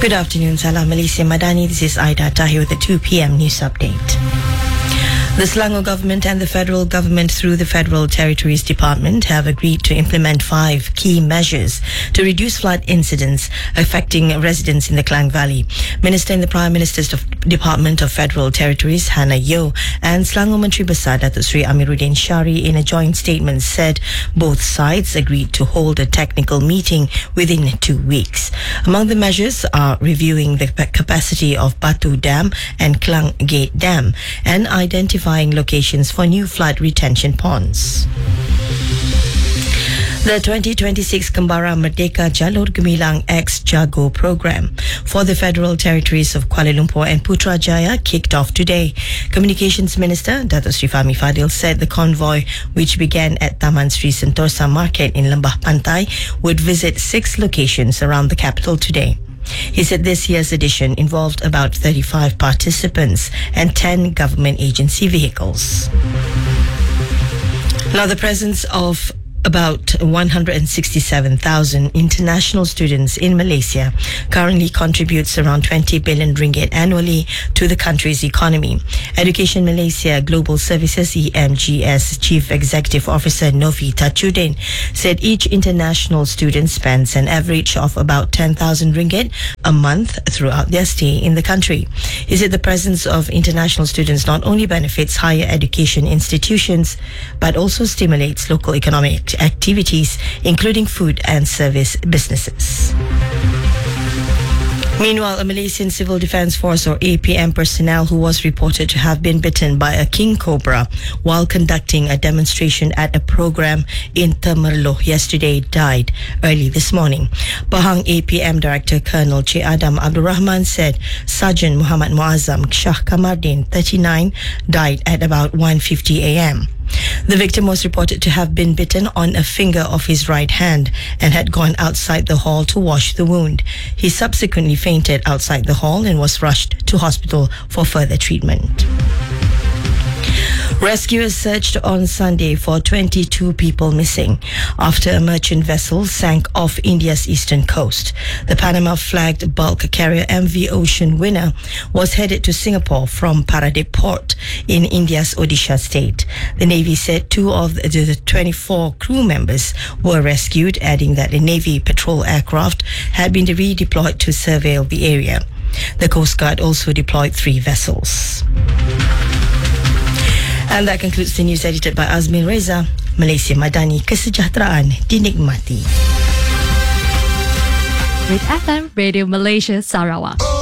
Good afternoon, Salam Malaysia Madani. This is Aida Tahir with the 2 p.m. news update. The Selangor government and the federal government through the Federal Territories Department have agreed to implement 5 key measures to reduce flood incidents affecting residents in the Klang Valley. Minister in the Prime Minister's Department of Federal Territories, Hannah Yeoh, and Selangor Menteri Besar Datuk Seri Amiruddin Shari in a joint statement said both sides agreed to hold a technical meeting within 2 weeks. Among the measures are reviewing the capacity of Batu Dam and Klang Gate Dam and identifying locations for new flood retention ponds. The 2026 Kembara Merdeka Jalur Gemilang X Jago program for the Federal Territories of Kuala Lumpur and Putrajaya kicked off today. Communications Minister Datuk Seri Fahmi Fadil said the convoy, which began at Taman Sri Sentosa Market in Lembah Pantai, would visit 6 locations around the capital today. He said this year's edition involved about 35 participants and 10 government agency vehicles. Now, the presence of about 167,000 international students in Malaysia currently contributes around 20 billion ringgit annually to the country's economy. Education Malaysia Global Services EMGS Chief Executive Officer Novi Tajuddin said each international student spends an average of about 10,000 ringgit a month throughout their stay in the country. He said the presence of international students not only benefits higher education institutions but also stimulates local economic activities, including food and service businesses. Meanwhile, a Malaysian Civil Defence Force or APM personnel who was reported to have been bitten by a king cobra while conducting a demonstration at a program in Temerloh yesterday died early this morning. Pahang APM Director Colonel Che Adam Abdul Rahman said Sergeant Muhammad Muazzam Shah Kamardin, 39, died at about 1:50 a.m. The victim was reported to have been bitten on a finger of his right hand and had gone outside the hall to wash the wound. He subsequently fainted outside the hall and was rushed to hospital for further treatment. Rescuers searched on Sunday for 22 people missing after a merchant vessel sank off India's eastern coast. The Panama-flagged bulk carrier MV Ocean Winner was headed to Singapore from Paradip Port in India's Odisha state. The Navy said 2 of the 24 crew members were rescued, adding that a Navy patrol aircraft had been redeployed to surveil the area. The Coast Guard also deployed 3 vessels. And that concludes the news edited by Azmin Reza. Malaysia Madani, kesejahteraan dinikmati. With FM Radio Malaysia Sarawak.